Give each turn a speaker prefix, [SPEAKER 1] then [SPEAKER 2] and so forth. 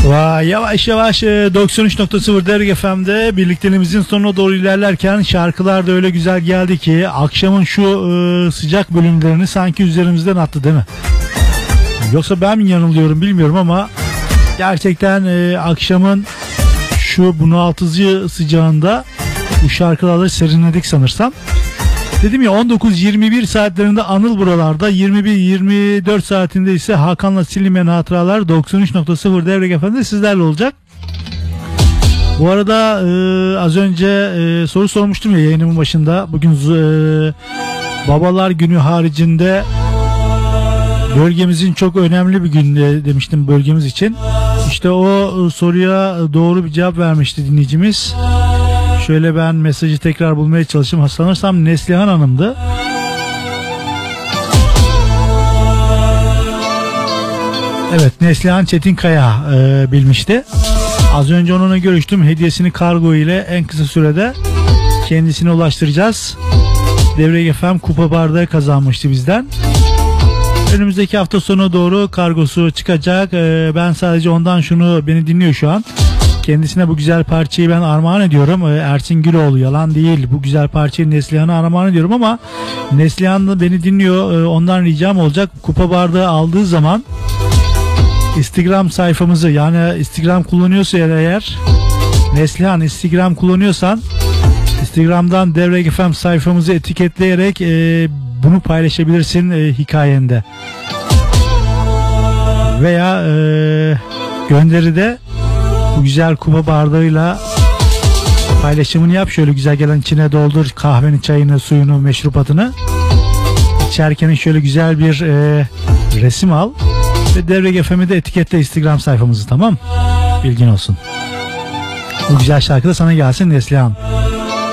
[SPEAKER 1] Vay, yavaş yavaş 93.0 Dergi FM'de birlikteliğimizin sonuna doğru ilerlerken şarkılar da öyle güzel geldi ki akşamın şu sıcak bölümlerini sanki üzerimizden attı, değil mi? Yoksa ben mi yanılıyorum bilmiyorum ama gerçekten akşamın şu bunaltıcı sıcağında bu şarkılarla serinledik sanırsam. Dedim ya, 19-21 saatlerinde Anıl buralarda, 21-24 saatinde ise Hakan'la Silinen Hatıralar 93.0 Devrek Efendi sizlerle olacak. Bu arada az önce soru sormuştum ya yayınımın başında. Bugün Babalar Günü haricinde bölgemizin çok önemli bir günü demiştim bölgemiz için. İşte o soruya doğru bir cevap vermişti dinleyicimiz. Şöyle ben mesajı tekrar bulmaya çalışayım. Sanırsam Neslihan Hanım'dı. Evet, Neslihan Çetinkaya bilmişti. Az önce onunla görüştüm. Hediyesini kargo ile en kısa sürede kendisine ulaştıracağız. Devrek FM kupa bardağı kazanmıştı bizden. Önümüzdeki hafta sonu doğru kargosu çıkacak. Ben sadece ondan şunu, beni dinliyor şu an. Kendisine bu güzel parçayı ben armağan ediyorum. Ersin Güloğlu, yalan değil. Bu güzel parçayı Neslihan'a armağan ediyorum ama Neslihan da beni dinliyor. Ondan ricam olacak. Kupa bardağı aldığı zaman Instagram sayfamızı, yani Instagram kullanıyorsa eğer, Neslihan Instagram kullanıyorsan Instagram'dan Devrek FM sayfamızı etiketleyerek bunu paylaşabilirsin hikayende. Veya gönderide bu güzel kupa bardağıyla paylaşımını yap. Şöyle güzel gelen içine doldur kahveni, çayını, suyunu, meşrubatını. İçerken şöyle güzel bir resim al ve Devrek FM'i de etiketle Instagram sayfamızı, tamam? Bilgin olsun. Bu güzel şarkı da sana gelsin Neslihan.